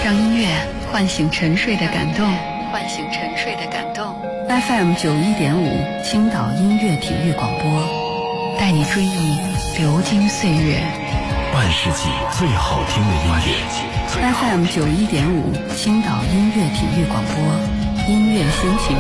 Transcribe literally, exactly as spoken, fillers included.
让音乐唤醒沉睡的感动，唤醒沉睡的感动。 F M 九一点五，青岛音乐体育广播， 带你追忆流金岁月， 半世纪最好听的音乐。 F M 九一点五，青岛音乐体育广播，音乐心情。